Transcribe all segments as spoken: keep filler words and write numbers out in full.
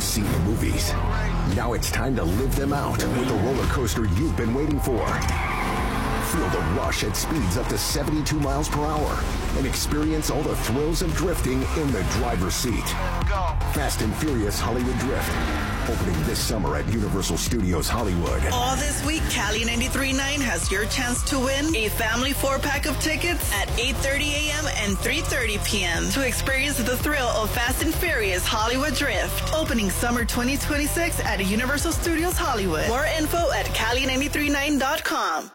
seen the movies. Now it's time to live them out with the roller coaster you've been waiting for. Feel the rush at speeds up to seventy-two miles per hour and experience all the thrills of drifting in the driver's seat. Fast and Furious Hollywood Drift, opening this summer at Universal Studios Hollywood. All this week, Cali ninety-three point nine has your chance to win a family four-pack of tickets at eight thirty a.m. and three thirty p.m. to experience the thrill of Fast and Furious Hollywood Drift, opening summer twenty twenty-six at Universal Studios Hollywood. More info at cali ninety-three point nine dot com.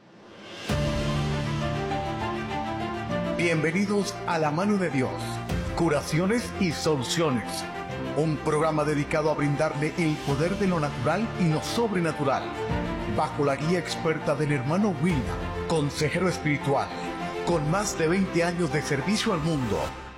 Bienvenidos a La Mano de Dios, Curaciones y Soluciones, un programa dedicado a brindarle el poder de lo natural y lo sobrenatural, bajo la guía experta del hermano William, consejero espiritual, con más de veinte años de servicio al mundo.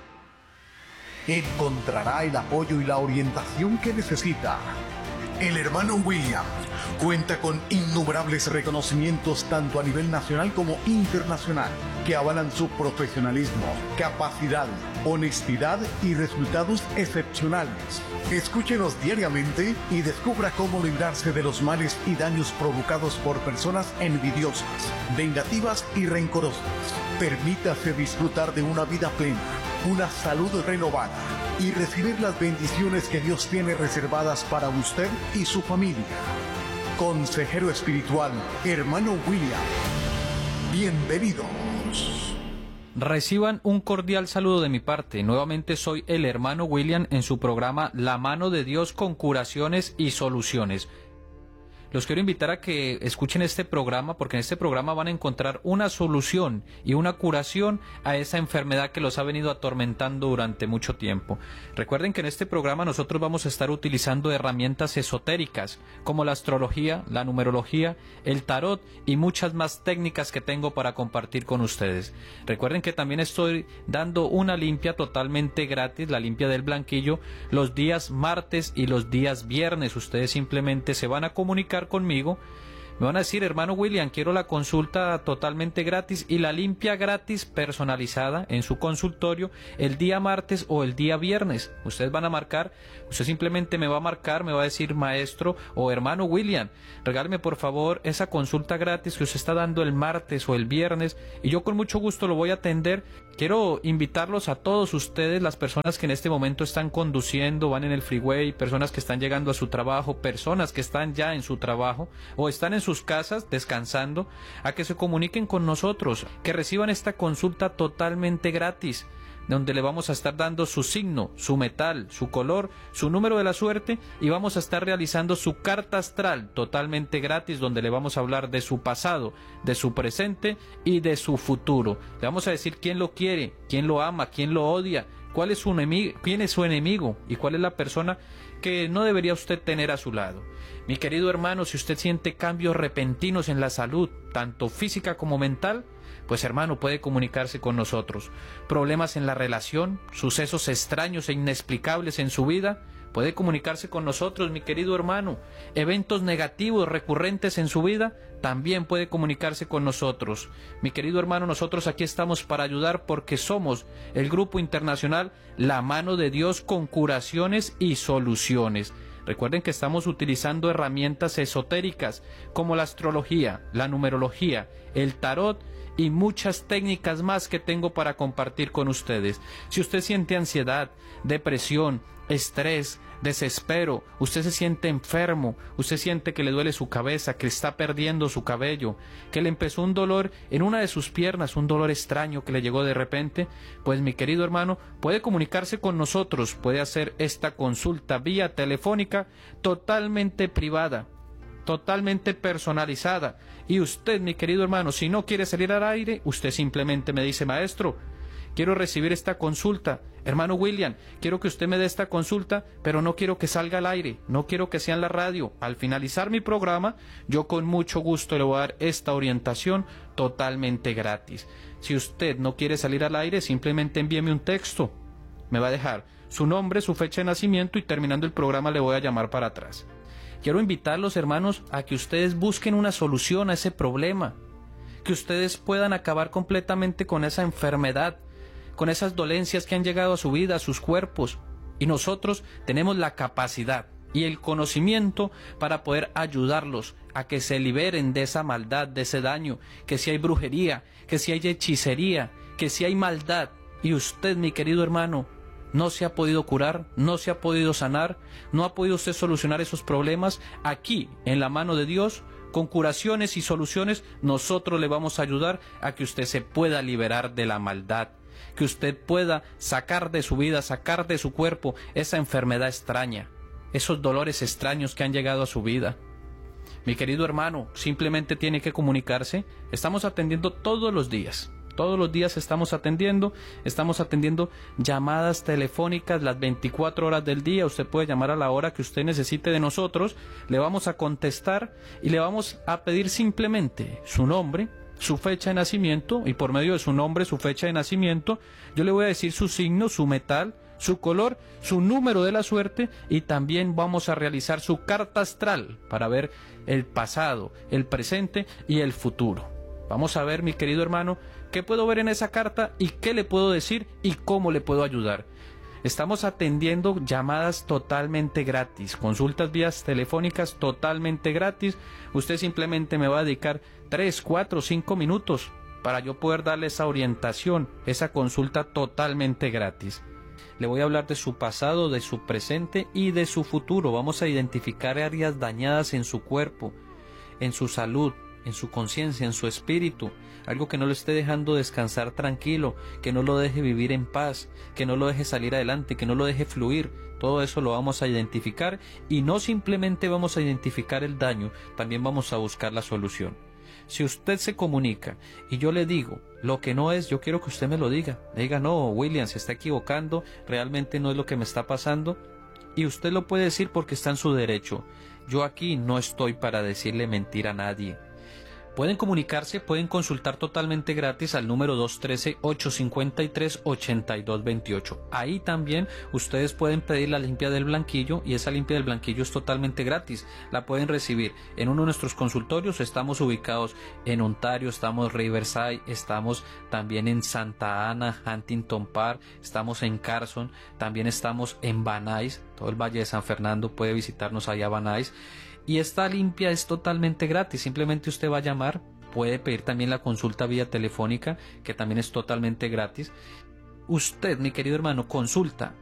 Encontrará el apoyo y la orientación que necesita. El hermano William cuenta con innumerables reconocimientos tanto a nivel nacional como internacional que avalan su profesionalismo, capacidad, honestidad y resultados excepcionales. Escúchenos diariamente y descubra cómo librarse de los males y daños provocados por personas envidiosas, vengativas y rencorosas. Permítase disfrutar de una vida plena, una salud renovada y recibir las bendiciones que Dios tiene reservadas para usted y su familia. Consejero espiritual, hermano William. Bienvenidos. Reciban un cordial saludo de mi parte. Nuevamente soy el hermano William en su programa La Mano de Dios con Curaciones y Soluciones. Los quiero invitar a que escuchen este programa porque en este programa van a encontrar una solución y una curación a esa enfermedad que los ha venido atormentando durante mucho tiempo. Recuerden que en este programa nosotros vamos a estar utilizando herramientas esotéricas como la astrología, la numerología, el tarot y muchas más técnicas que tengo para compartir con ustedes. Recuerden que también estoy dando una limpia totalmente gratis, la limpia del blanquillo, los días martes y los días viernes. Ustedes simplemente se van a comunicar conmigo, me van a decir, hermano William, quiero la consulta totalmente gratis y la limpia gratis personalizada en su consultorio el día martes o el día viernes. Ustedes van a marcar, usted simplemente me va a marcar, me va a decir, maestro o hermano William, regáleme por favor esa consulta gratis que usted está dando el martes o el viernes y yo con mucho gusto lo voy a atender. Quiero invitarlos a todos ustedes, las personas que en este momento están conduciendo, van en el freeway, personas que están llegando a su trabajo, personas que están ya en su trabajo o están en sus casas descansando, a que se comuniquen con nosotros, que reciban esta consulta totalmente gratis, donde le vamos a estar dando su signo, su metal, su color, su número de la suerte y vamos a estar realizando su carta astral totalmente gratis, donde le vamos a hablar de su pasado, de su presente y de su futuro. Le vamos a decir quién lo quiere, quién lo ama, quién lo odia, cuál es su enemigo, quién es su enemigo y cuál es la persona que no debería usted tener a su lado. Mi querido hermano, si usted siente cambios repentinos en la salud, tanto física como mental, pues hermano, puede comunicarse con nosotros. Problemas en la relación, sucesos extraños e inexplicables en su vida, puede comunicarse con nosotros, mi querido hermano. Eventos negativos recurrentes en su vida, también puede comunicarse con nosotros. Mi querido hermano, nosotros aquí estamos para ayudar porque somos el grupo internacional La Mano de Dios con Curaciones y Soluciones. Recuerden que estamos utilizando herramientas esotéricas como la astrología, la numerología, el tarot y muchas técnicas más que tengo para compartir con ustedes. Si usted siente ansiedad, depresión, estrés, desespero, usted se siente enfermo, usted siente que le duele su cabeza, que está perdiendo su cabello, que le empezó un dolor en una de sus piernas, un dolor extraño que le llegó de repente, pues mi querido hermano, puede comunicarse con nosotros, puede hacer esta consulta vía telefónica totalmente privada, totalmente personalizada. Y usted, mi querido hermano, si no quiere salir al aire, usted simplemente me dice, maestro, quiero recibir esta consulta. Hermano William, quiero que usted me dé esta consulta, pero no quiero que salga al aire, no quiero que sea en la radio. Al finalizar mi programa, yo con mucho gusto le voy a dar esta orientación totalmente gratis. Si usted no quiere salir al aire, simplemente envíeme un texto. Me va a dejar su nombre, su fecha de nacimiento y terminando el programa le voy a llamar para atrás. Quiero invitarlos, hermanos, a que ustedes busquen una solución a ese problema, que ustedes puedan acabar completamente con esa enfermedad, con esas dolencias que han llegado a su vida, a sus cuerpos. y nosotros tenemos la capacidad y el conocimiento para poder ayudarlos a que se liberen de esa maldad, de ese daño, que si hay brujería, que si hay hechicería, que si hay maldad, y usted, mi querido hermano, no se ha podido curar, no se ha podido sanar, no ha podido usted solucionar esos problemas, aquí, en la mano de Dios, con curaciones y soluciones, nosotros le vamos a ayudar a que usted se pueda liberar de la maldad, que usted pueda sacar de su vida, sacar de su cuerpo esa enfermedad extraña, esos dolores extraños que han llegado a su vida. Mi querido hermano, simplemente tiene que comunicarse. Estamos atendiendo todos los días. Todos los días estamos atendiendo, estamos atendiendo llamadas telefónicas las veinticuatro horas del día. Usted puede llamar a la hora que usted necesite de nosotros, le vamos a contestar y le vamos a pedir simplemente su nombre, su fecha de nacimiento, y por medio de su nombre, su fecha de nacimiento, yo le voy a decir su signo, su metal, su color, su número de la suerte, y también vamos a realizar su carta astral para ver el pasado, el presente y el futuro. Vamos a ver, mi querido hermano, qué puedo ver en esa carta y qué le puedo decir y cómo le puedo ayudar. Estamos atendiendo llamadas totalmente gratis, consultas vías telefónicas totalmente gratis. Usted simplemente me va a dedicar tres, cuatro, cinco minutos para yo poder darle esa orientación, esa consulta totalmente gratis. Le voy a hablar de su pasado, de su presente y de su futuro. Vamos a identificar áreas dañadas en su cuerpo, en su salud, en su conciencia, en su espíritu, algo que no lo esté dejando descansar tranquilo, que no lo deje vivir en paz, que no lo deje salir adelante, que no lo deje fluir. Todo eso lo vamos a identificar, y no simplemente vamos a identificar el daño, también vamos a buscar la solución. Si usted se comunica y yo le digo lo que no es, yo quiero que usted me lo diga. Le diga, no, William, se está equivocando, realmente no es lo que me está pasando. Y usted lo puede decir porque está en su derecho. Yo aquí no estoy para decirle mentira a nadie. Pueden comunicarse, pueden consultar totalmente gratis al número dos uno tres, ocho cinco tres, ocho dos dos ocho. Ahí también ustedes pueden pedir la limpia del blanquillo, y esa limpia del blanquillo es totalmente gratis. La pueden recibir en uno de nuestros consultorios. Estamos ubicados en Ontario, estamos en Riverside, estamos también en Santa Ana, Huntington Park, estamos en Carson, también estamos en Van Nuys, todo el Valle de San Fernando puede visitarnos allá a Van Nuys. Y esta limpia es totalmente gratis, simplemente usted va a llamar, puede pedir también la consulta vía telefónica, que también es totalmente gratis. Usted, mi querido hermano, consulta